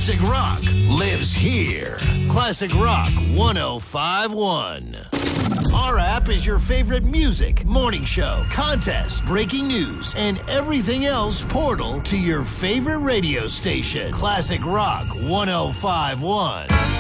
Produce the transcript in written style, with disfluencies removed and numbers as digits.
Classic rock lives here. Classic Rock 105.1. Our app is your favorite music, morning show, contest, breaking news, and everything else portal to your favorite radio station. Classic Rock 105.1.